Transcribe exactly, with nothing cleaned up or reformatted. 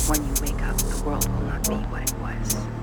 When you wake up, the world will not be what it was.